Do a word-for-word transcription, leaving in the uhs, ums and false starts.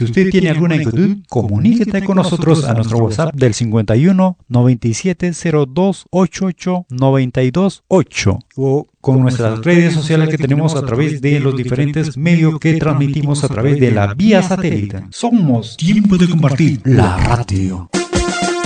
Si usted tiene alguna inquietud, comuníquete con nosotros a nuestro WhatsApp del cincuenta y uno, noventa y siete, cero dos, ochenta y ocho, noventa y dos, ocho o con nuestras redes sociales que tenemos a través de los diferentes medios que transmitimos a través de la vía satélite. Somos Tiempo de compartir la radio.